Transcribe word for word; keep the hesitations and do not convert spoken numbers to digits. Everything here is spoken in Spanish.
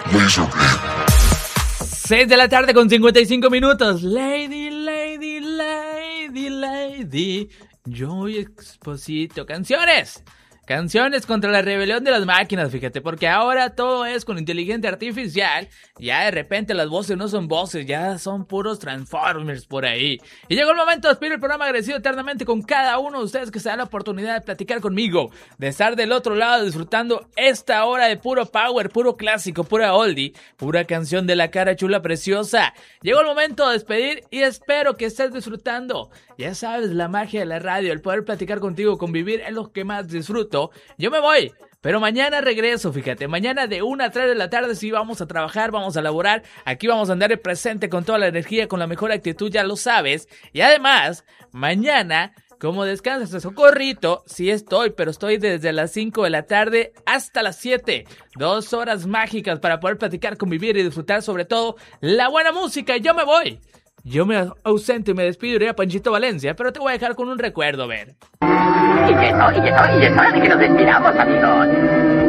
seis de la tarde con cincuenta y cinco minutos. Lady, lady, lady, lady. Joy Exposito. Canciones. Canciones contra la rebelión de las máquinas, fíjate, porque ahora todo es con inteligencia artificial. Ya de repente las voces no son voces, ya son puros Transformers por ahí. Y llegó el momento de despedir el programa, agradecido eternamente con cada uno de ustedes que se dan la oportunidad de platicar conmigo, de estar del otro lado disfrutando esta hora de puro power, puro clásico, pura oldie, pura canción de la cara chula preciosa. Llegó el momento de despedir y espero que estés disfrutando. Ya sabes, la magia de la radio, el poder platicar contigo, convivir es lo que más disfruto. Yo me voy, pero mañana regreso, fíjate, mañana de una a tres de la tarde sí vamos a trabajar, vamos a laborar, aquí vamos a andar presente con toda la energía, con la mejor actitud, ya lo sabes. Y además, mañana, como descansas de socorrito, sí estoy, pero estoy desde las cinco de la tarde hasta las siete. Dos horas mágicas para poder platicar, convivir y disfrutar sobre todo la buena música. Y yo me voy. Yo me ausento y me despido, iré a Panchito Valencia, pero te voy a dejar con un recuerdo, ver. Y eso, y eso, y es hora de que nos despidamos, amigos.